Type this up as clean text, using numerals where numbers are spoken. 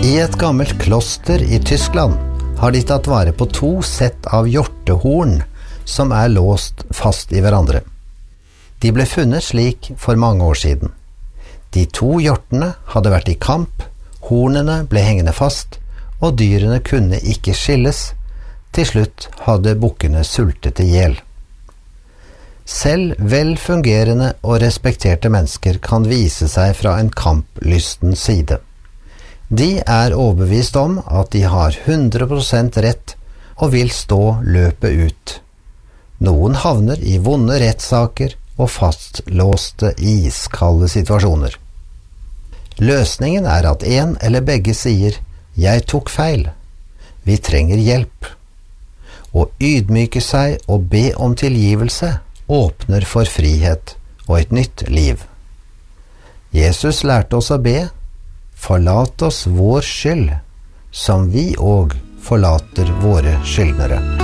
I et gammelt kloster I Tyskland har de tatt vare på 2 sett av hjortehorn som låst fast I hverandre. De ble funnet slik for mange år siden. De 2 hjortene hadde vært I kamp, hornene ble hengende fast, og dyrene kunne ikke skilles. Til slutt hadde bukkene sultet ihjel. Selv velfungerende og respekterte mennesker kan vise seg fra en kamplysten side. De overbevist om at de har 100% rett og vil stå løpet ut. Noen havner I vonde rettssaker og fastlåste iskalde situasjoner. Løsningen at en eller begge sier «Jeg tok feil. Vi trenger hjelp». Å ydmyke seg og be om tilgivelse åpner for frihet og et nytt liv. Jesus lærte oss å be «Forlat oss vår skyld, som vi og forlater våre skyldnere».